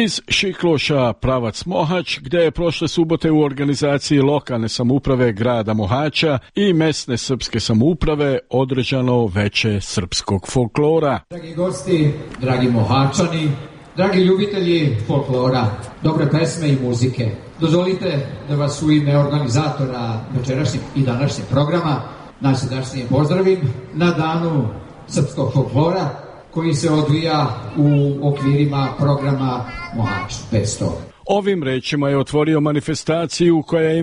Iz Šikloša pravac Mohač, gdje je prošle subote u organizaciji lokalne samouprave grada Mohača i mesne srpske samouprave održano veče srpskog folklora. Dragi gosti, dragi Mohačani, dragi ljubitelji folklora, dobre pesme i muzike, dozvolite da vas u ime organizatora večerašnjeg i današnjeg programa najsrdačnije pozdravim na danu srpskog folklora koji se odvija u okvirima programa Mohač 500. Ovim rečima je otvorio manifestaciju koja je